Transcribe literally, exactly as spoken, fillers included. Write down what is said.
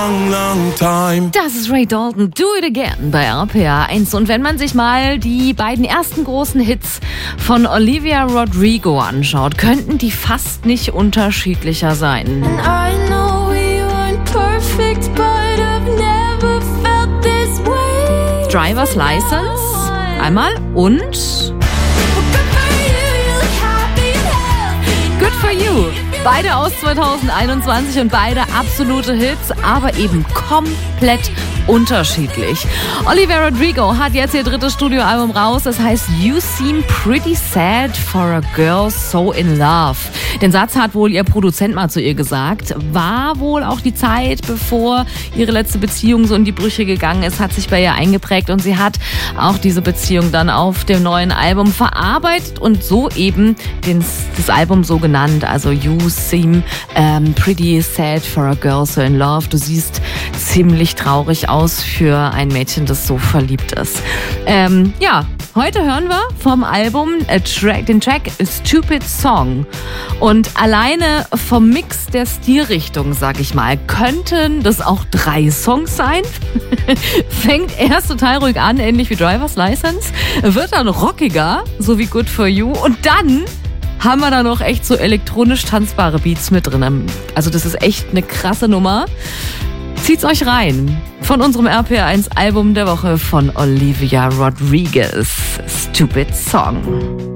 long, long time. Das ist Ray Dalton, Do It Again bei R P R eins. Und wenn man sich mal die beiden ersten großen Hits von Olivia Rodrigo anschaut, könnten die fast nicht unterschiedlicher sein. I know we weren't perfect, but I've never felt this way. Driver's License einmal und Good for You. Beide aus zweitausendeinundzwanzig und beide absolute Hits, aber eben komplett unterschiedlich. Olivia Rodrigo hat jetzt ihr drittes Studioalbum raus, das heißt You Seem Pretty Sad for a Girl So in Love. Den Satz hat wohl ihr Produzent mal zu ihr gesagt. War wohl auch die Zeit, bevor ihre letzte Beziehung so in die Brüche gegangen ist, hat sich bei ihr eingeprägt und sie hat auch diese Beziehung dann auf dem neuen Album verarbeitet und so eben den, das Album so genannt, also You Seem um, Pretty Sad for a Girl So in Love. Du siehst ziemlich traurig aus für ein Mädchen, das so verliebt ist. Ähm, ja, heute hören wir vom Album äh, Track, den Track Stupid Song. Und alleine vom Mix der Stilrichtung, sag ich mal, könnten das auch drei Songs sein. Fängt erst total ruhig an, ähnlich wie Driver's License, wird dann rockiger, so wie Good for You. Und dann haben wir da noch echt so elektronisch tanzbare Beats mit drin. Also das ist echt eine krasse Nummer. Zieht's euch rein von unserem R P R eins Album der Woche von Olivia Rodrigo, Stupid Song.